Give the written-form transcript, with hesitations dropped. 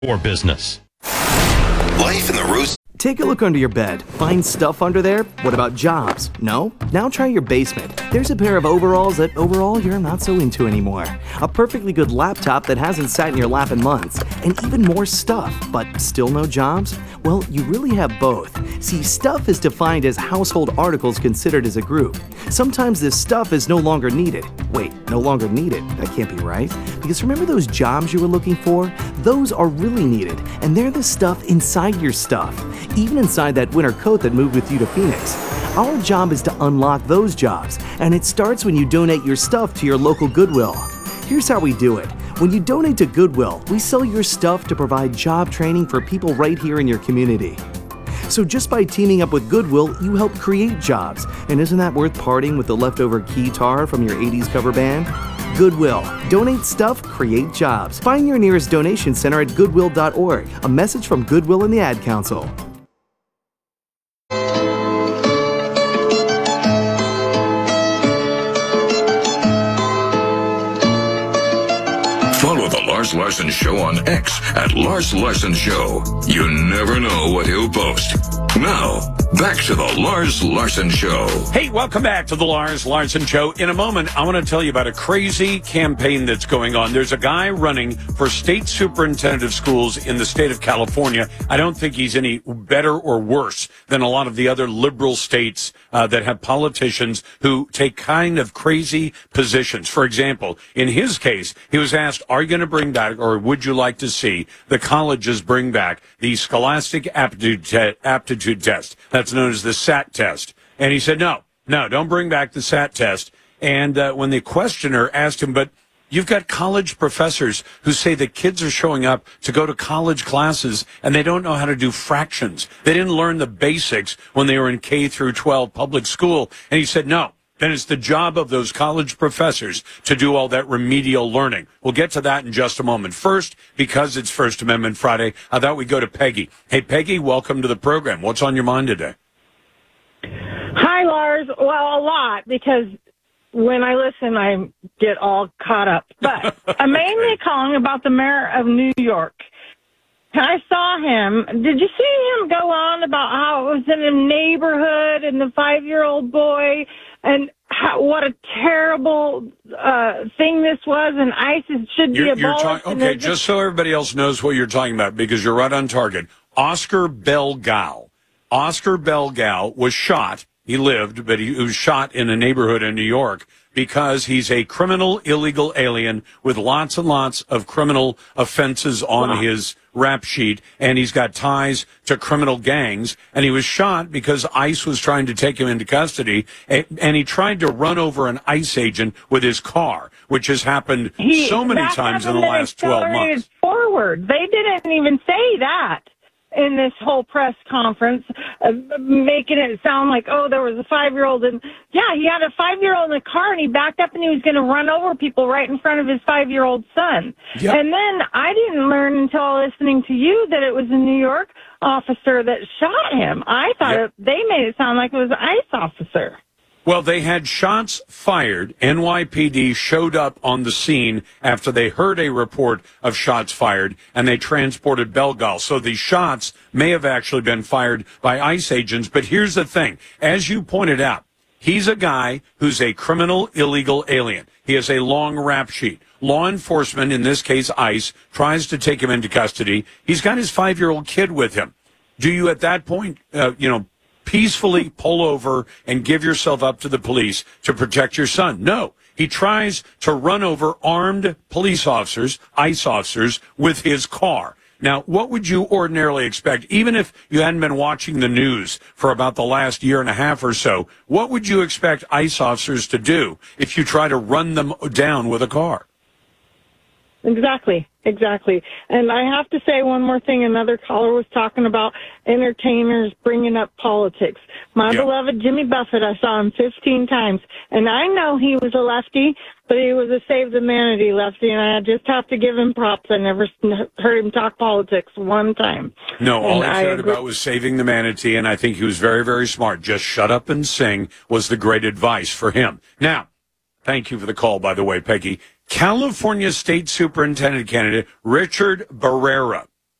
or business. Life in the Roost. Take a look under your bed. Find stuff under there? What about jobs? No? Now try your basement. There's a pair of overalls that overall you're not so into anymore. A perfectly good laptop that hasn't sat in your lap in months. And even more stuff, but still no jobs? Well, you really have both. See, stuff is defined as household articles considered as a group. Sometimes this stuff is no longer needed. Wait, no longer needed? That can't be right. Because remember those jobs you were looking for? Those are really needed, and they're the stuff inside your stuff. Even inside that winter coat that moved with you to Phoenix. Our job is to unlock those jobs, and it starts when you donate your stuff to your local Goodwill. Here's how we do it. When you donate to Goodwill, we sell your stuff to provide job training for people right here in your community. So just by teaming up with Goodwill, you help create jobs. And isn't that worth parting with the leftover guitar from your 80s cover band? Goodwill. Donate stuff, create jobs. Find your nearest donation center at goodwill.org. A message from Goodwill and the Ad Council. Follow the Lars Larson Show on X at Lars Larson Show. You never know what he'll post. Now, back to the Lars Larson Show. Hey, welcome back to the Lars Larson Show. In a moment, I want to tell you about a crazy campaign that's going on. There's a guy running for state superintendent of schools in the state of California. I don't think he's any better or worse than a lot of the other liberal states that have politicians who take kind of crazy positions. For example, in his case, he was asked, are you going to bring back, or would you like to see the colleges bring back the Scholastic Aptitude Test? That's known as the SAT test. And he said, no, don't bring back the SAT test. And when the questioner asked him, but you've got college professors who say that kids are showing up to go to college classes and they don't know how to do fractions. They didn't learn the basics when they were in K through 12 public school. And he said, no. Then it's the job of those college professors to do all that remedial learning. We'll get to that in just a moment. First, because it's First Amendment Friday, I thought we'd go to Peggy. Hey, Peggy, welcome to the program. What's on your mind today? Hi, Lars. Well, a lot, because when I listen, I get all caught up. But I'm mainly calling about the mayor of New York. I saw him. Did you see him go on about how it was in a neighborhood and the 5-year-old boy and what a terrible thing this was, and ISIS should be abolished? Okay, just so everybody else knows what you're talking about, because you're right on target. Oscar Belgal. Oscar Belgal was shot. He lived, but he was shot in a neighborhood in New York because he's a criminal illegal alien with lots and lots of criminal offenses on his rap sheet, and he's got ties to criminal gangs, and he was shot because ICE was trying to take him into custody, and he tried to run over an ICE agent with his car, which has happened so many times in the last 12 months. Forward. They didn't even say that in this whole press conference, making it sound like, oh, there was a 5-year-old. And yeah, he had a 5-year-old in the car, and he backed up and he was going to run over people right in front of his 5-year-old son. Yep. And then I didn't learn until listening to you that it was a New York officer that shot him. I thought they made it sound like it was an ICE officer. Well, they had shots fired. NYPD showed up on the scene after they heard a report of shots fired, and they transported Belgal. So the shots may have actually been fired by ICE agents. But here's the thing. As you pointed out, he's a guy who's a criminal illegal alien. He has a long rap sheet. Law enforcement, in this case ICE, tries to take him into custody. He's got his 5-year-old kid with him. Do you at that point, peacefully pull over and give yourself up to the police to protect your son? No. He tries to run over armed police officers, ICE officers, with his car. Now, what would you ordinarily expect, even if you hadn't been watching the news for about the last year and a half or so, what would you expect ICE officers to do if you try to run them down with a car? Exactly. And I have to say one more thing. Another caller was talking about entertainers bringing up politics. My beloved Jimmy Buffett, I saw him 15 times. And I know he was a lefty, but he was a Save the Humanity lefty, and I just have to give him props. I never heard him talk politics one time. No, all he cared about was saving the manatee, and I think he was very, very smart. Just shut up and sing was the great advice for him. Now, thank you for the call, by the way, Peggy. California State Superintendent candidate Richard Barrera